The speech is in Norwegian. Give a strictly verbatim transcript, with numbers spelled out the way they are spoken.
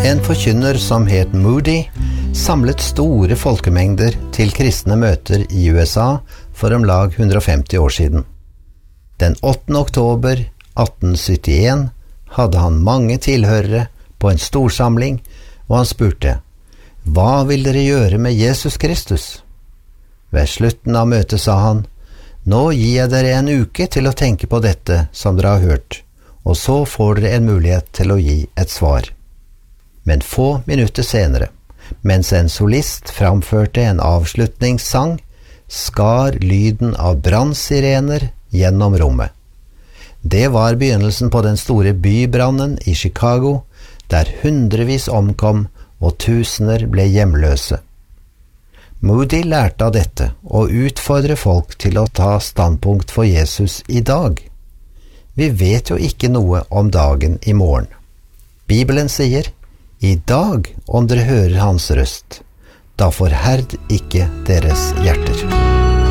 En forkynner som het Moody samlet store folkemengder til kristne møter i U S A for om lag hundre og femti år siden. Den åttende oktober atten syttien hadde han mange tilhørere på en storsamling, og han spurte: «Hva vil dere gjøre med Jesus Kristus?» Ved slutten av møtet sa han: «Nå gir jeg dere en uke til å tenke på dette som dere har hørt, og så får dere en mulighet til å gi et svar.» Men få minutter senere, mens en solist framførte en avslutningssang, skar lyden av brannsirener gjennom rommet. Det var begynnelsen på den store bybrannen i Chicago, der hundrevis omkom og tusener ble hjemløse. Moody lærte av dette og utfordrer folk til å ta standpunkt for Jesus i dag. Vi vet jo ikke noe om dagen i morgen. Bibelen sier: «I dag, om dere hører hans røst, da forherd ikke deres hjerter.»